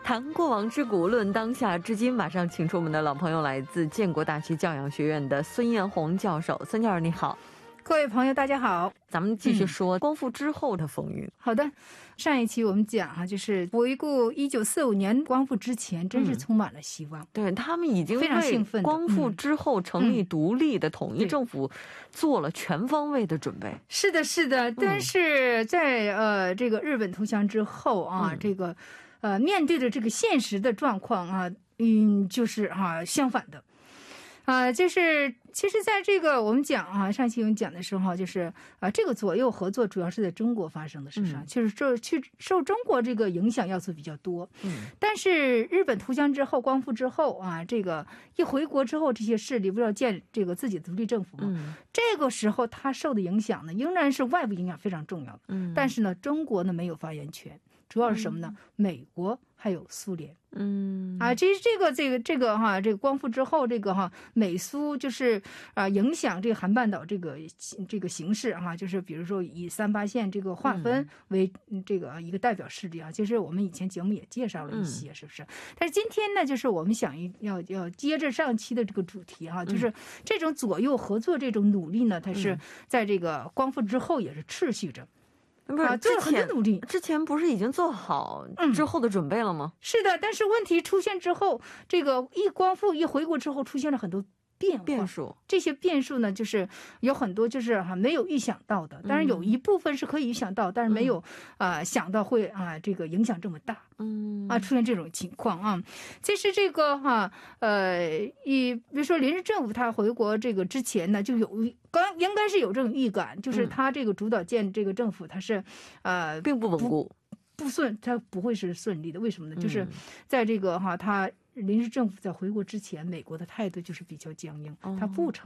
谈过往之古，论当下，至今马上请出我们的老朋友，来自建国大学教养学院的孙彦宏教授。孙教授你好。 各位朋友大家好， 咱们继续说光复之后的风云。 好的，上一期我们讲啊，就是回顾1945年光复之前，真是充满了希望。 对，他们已经非常兴奋， 光复之后成立独立的统一政府做了全方位的准备。 是的，是的，但是在这个日本投降之后啊，这个面对着这个现实的状况啊，就是相反的。就是其实在这个我们讲啊，上期我们讲的时候，就是这个左右合作主要是在中国发生的事上，就是受中国这个影响要素比较多。但是日本投降之后，光复之后啊，这个一回国之后，这些势力不是要建这个自己的独立政府吗？这个时候他受的影响呢，仍然是外部影响非常重要的。但是呢，中国呢没有发言权，主要是什么呢？美国还有苏联。其实这个光复之后，这个美苏就是影响这个韩半岛这个形势就是比如说以3·8线这个划分为这个一个代表势力其实我们以前节目也介绍了一些，是不是？但是今天呢，就是我们想要接着上期的这个主题就是这种左右合作这种努力呢，它是在这个光复之后也是持续着。 不是做了很多努力，之前不是已经做好之后的准备了吗？ 是的，但是问题出现之后，这个一光复一回国之后，出现了很多变数。这些变数呢，就是有很多就是没有预想到的，当然有一部分是可以预想到，但是没有想到会这个影响这么大。出现这种情况啊。其实这个比如说临时政府他回国这个之前呢，就应该是有这种预感，就是他这个主导建这个政府，他是并不稳固。 他不会是顺利的。为什么呢？就是在这个他临时政府在回国之前，美国的态度就是比较僵硬，他不承